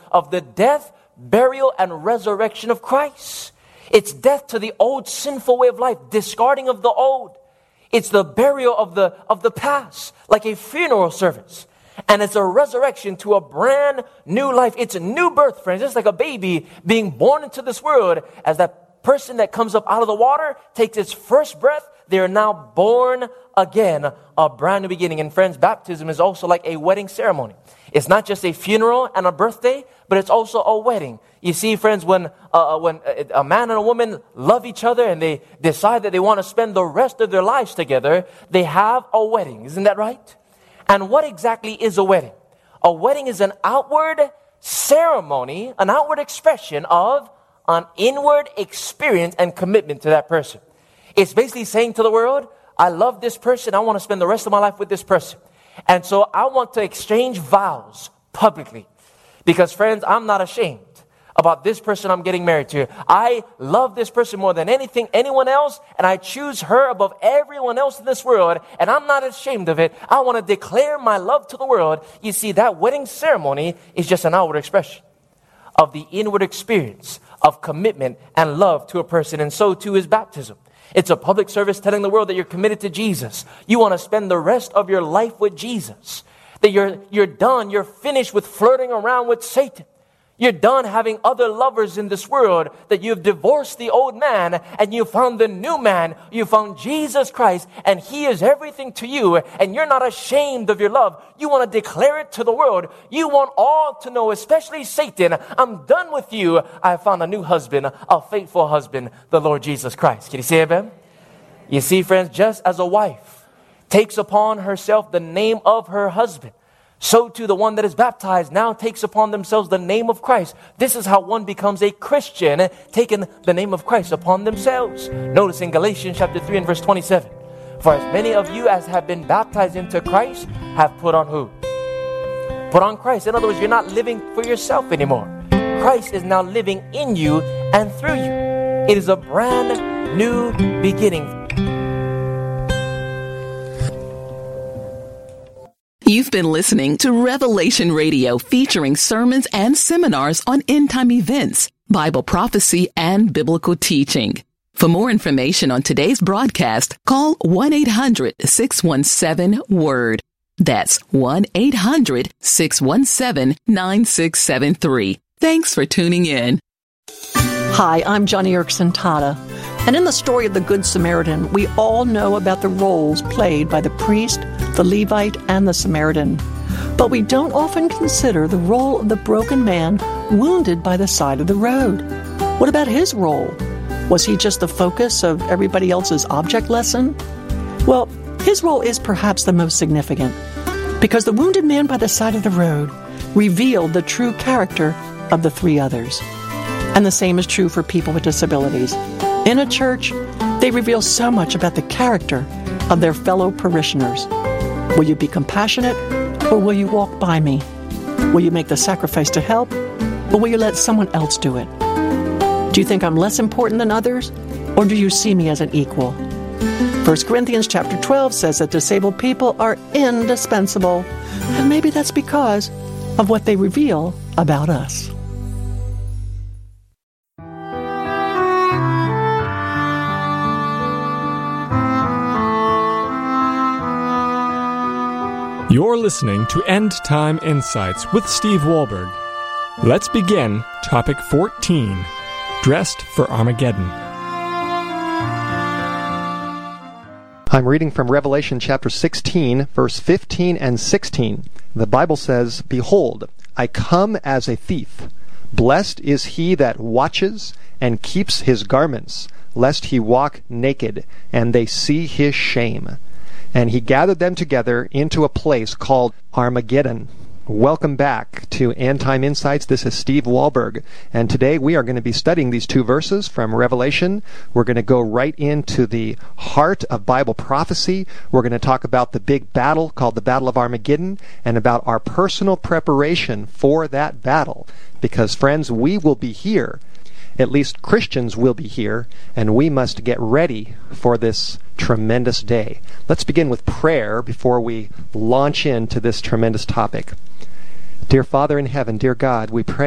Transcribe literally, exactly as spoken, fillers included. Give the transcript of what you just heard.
of the death, burial, and resurrection of Christ. It's death to the old sinful way of life, discarding of the old. It's the burial of the, of the past, like a funeral service. And it's a resurrection to a brand new life. It's a new birth, friends. It's like a baby being born into this world. As that person that comes up out of the water takes its first breath, they are now born again, a brand new beginning. And friends, baptism is also like a wedding ceremony. It's not just a funeral and a birthday, but it's also a wedding. You see, friends, when uh, when a man and a woman love each other and they decide that they want to spend the rest of their lives together, they have a wedding. Isn't that right? And what exactly is a wedding? A wedding is an outward ceremony, an outward expression of an inward experience and commitment to that person. It's basically saying to the world, I love this person. I want to spend the rest of my life with this person. And so I want to exchange vows publicly. Because friends, I'm not ashamed about this person I'm getting married to. I love this person more than anything, anyone else, and I choose her above everyone else in this world, and I'm not ashamed of it. I want to declare my love to the world. You see, that wedding ceremony is just an outward expression of the inward experience of commitment and love to a person, and so too is baptism. It's a public service telling the world that you're committed to Jesus. You want to spend the rest of your life with Jesus. That you're, you're done, you're finished with flirting around with Satan. You're done having other lovers in this world, that you've divorced the old man and you found the new man. You found Jesus Christ and He is everything to you, and you're not ashamed of your love. You want to declare it to the world. You want all to know, especially Satan, I'm done with you. I found a new husband, a faithful husband, the Lord Jesus Christ. Can you say amen? You see, friends, just as a wife takes upon herself the name of her husband, so too the one that is baptized now takes upon themselves the name of Christ. This is how one becomes a Christian, taking the name of Christ upon themselves. Notice in Galatians chapter three and verse twenty-seven, for as many of you as have been baptized into Christ have put on who? Put on Christ. In other words, you're not living for yourself anymore. Christ is now living in you and through you. It is a brand new beginning. You've been listening to Revelation Radio, featuring sermons and seminars on end-time events, Bible prophecy, and biblical teaching. For more information on today's broadcast, call one eight hundred six one seven word. That's one eight hundred six one seven nine six seven three. Thanks for tuning in. Hi, I'm Johnny Erickson Tata. And in the story of the Good Samaritan, we all know about the roles played by the priest, the Levite, and the Samaritan. But we don't often consider the role of the broken man wounded by the side of the road. What about his role? Was he just the focus of everybody else's object lesson? Well, his role is perhaps the most significant, because the wounded man by the side of the road revealed the true character of the three others. And the same is true for people with disabilities. In a church, they reveal so much about the character of their fellow parishioners. Will you be compassionate, or will you walk by me? Will you make the sacrifice to help, or will you let someone else do it? Do you think I'm less important than others, or do you see me as an equal? First Corinthians chapter twelve says that disabled people are indispensable, and maybe that's because of what they reveal about us. You're listening to End Time Insights with Steve Wahlberg. Let's begin topic fourteen, Dressed for Armageddon. I'm reading from Revelation chapter sixteen, verse fifteen and sixteen. The Bible says, "Behold, I come as a thief. Blessed is he that watches and keeps his garments, lest he walk naked, and they see his shame." And he gathered them together into a place called Armageddon. Welcome back to End Time Insights. This is Steve Wahlberg, and today we are going to be studying these two verses from Revelation. We're going to go right into the heart of Bible prophecy. We're going to talk about the big battle called the Battle of Armageddon, and about our personal preparation for that battle. Because, friends, we will be here. At least Christians will be here, and we must get ready for this tremendous day. Let's begin with prayer before we launch into this tremendous topic. Dear Father in heaven, dear God, we pray